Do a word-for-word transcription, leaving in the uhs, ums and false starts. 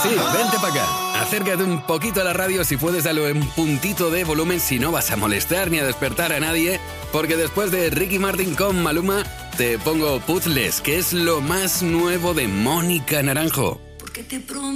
sí, vente para acá. Acércate un poquito a la radio, si puedes darlo en puntito de volumen, si no vas a molestar ni a despertar a nadie, porque después de Ricky Martin con Maluma, te pongo Puzzles, que es lo más nuevo de Mónica Naranjo. Porque te prometo